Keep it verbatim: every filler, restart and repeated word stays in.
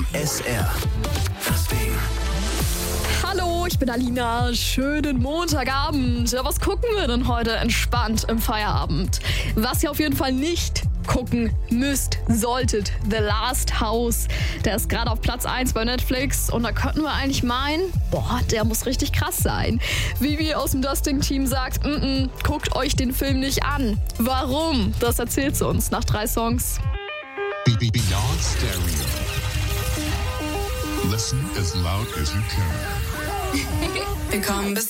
am S R. Das Ding. Hallo, ich bin Alina. Schönen Montagabend. Ja, was gucken wir denn heute entspannt im Feierabend? Was ihr auf jeden Fall nicht gucken müsst, solltet, The Last House. Der ist gerade auf Platz eins bei Netflix und da könnten wir eigentlich meinen, boah, der muss richtig krass sein. Vivi aus dem Dusting-Team sagt, mm -mm, guckt euch den Film nicht an. Warum? Das erzählt sie uns nach drei Songs. Beyond Stereo. Listen as loud as you can. Willkommen bis